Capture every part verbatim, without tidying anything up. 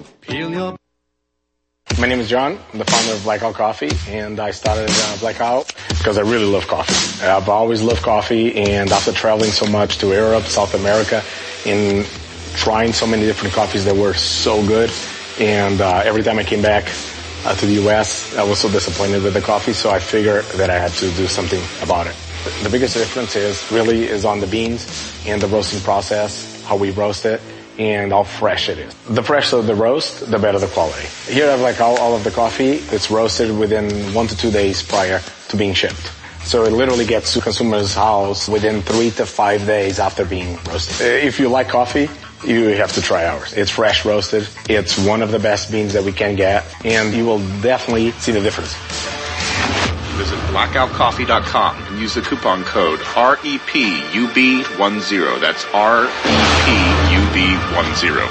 Peel your... My name is John. I'm the founder of Blackout Coffee, and I started uh, Blackout because I really love coffee. I've always loved coffee, and after traveling so much to Europe, South America, and trying so many different coffees that were so good, and uh, every time I came back uh, to the U S, I was so disappointed with the coffee, so I figured that I had to do something about it. The biggest difference is really is on the beans and the roasting process, how we roast it, and how fresh it is. The fresher the roast, the better the quality. Here I have like all, all of the coffee. It's roasted within one to two days prior to being shipped. So it literally gets to consumer's house within three to five days after being roasted. If you like coffee, you have to try ours. It's fresh roasted. It's one of the best beans that we can get, and you will definitely see the difference. Visit blackout coffee dot com and use the coupon code R E P U B ten. That's R E P U B ten.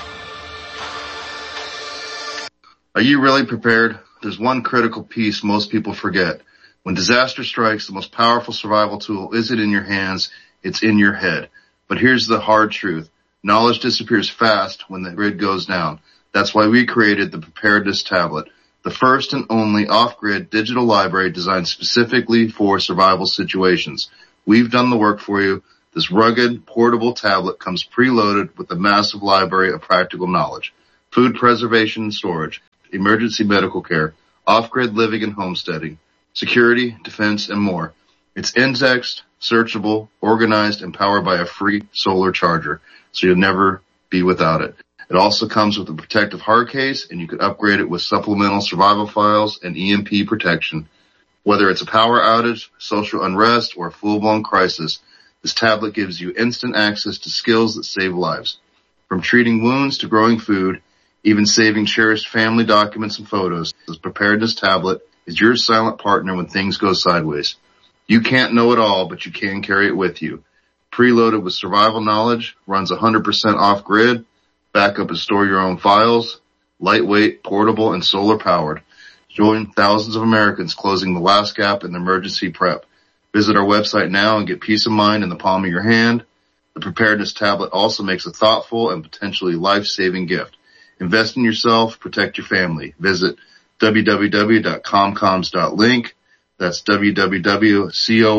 Are you really prepared? There's one critical piece most people forget. When disaster strikes, the most powerful survival tool isn't in your hands, it's in your head. But here's the hard truth. Knowledge disappears fast when the grid goes down. That's why we created the Preparedness Tablet, the first and only off-grid digital library designed specifically for survival situations. We've done the work for you. This rugged, portable tablet comes preloaded with a massive library of practical knowledge, food preservation and storage, emergency medical care, off-grid living and homesteading, security, defense, and more. It's indexed, searchable, organized, and powered by a free solar charger, so you'll never be without it. It also comes with a protective hard case, and you can upgrade it with supplemental survival files and E M P protection. Whether it's a power outage, social unrest, or a full-blown crisis, this tablet gives you instant access to skills that save lives. From treating wounds to growing food, even saving cherished family documents and photos, this Preparedness Tablet is your silent partner when things go sideways. You can't know it all, but you can carry it with you. Preloaded with survival knowledge, runs one hundred percent off-grid, backup and store your own files, lightweight, portable, and solar-powered. Join thousands of Americans closing the last gap in emergency prep. Visit our website now and get peace of mind in the palm of your hand. The Preparedness Tablet also makes a thoughtful and potentially life-saving gift. Invest in yourself, protect your family. Visit w w w dot comcoms dot link. That's w w w dot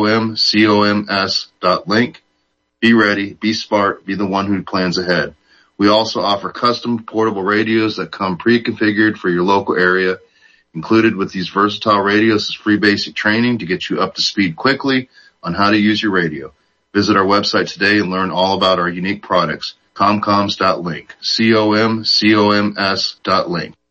comcoms dot link. Be ready, be smart, be the one who plans ahead. We also offer custom portable radios that come pre-configured for your local area. Included with these versatile radios is free basic training to get you up to speed quickly on how to use your radio. Visit our website today and learn all about our unique products. comcoms dot link. C O M C O M S dot link.